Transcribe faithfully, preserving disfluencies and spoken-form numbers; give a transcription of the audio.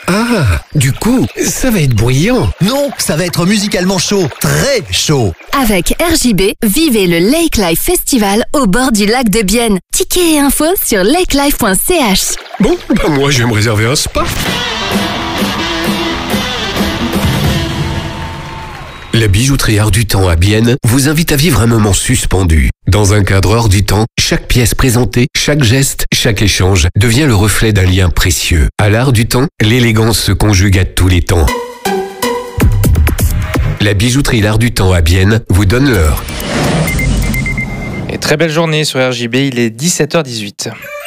Ah, du coup, ça va être bruyant. Non, ça va être musicalement chaud, très chaud. Avec R J B, vivez le Lake Life Festival au bord du lac de Bienne. Tickets et infos sur lakelife point c h. Bon, bah moi je vais me réserver un spa. La bijouterie Art du Temps à Bienne vous invite à vivre un moment suspendu. Dans un cadre hors du temps, chaque pièce présentée, chaque geste, chaque échange devient le reflet d'un lien précieux. À l'Art du Temps, l'élégance se conjugue à tous les temps. La bijouterie L'Art du Temps à Bienne vous donne l'heure. Et très belle journée sur R J B, il est dix-sept heures dix-huit.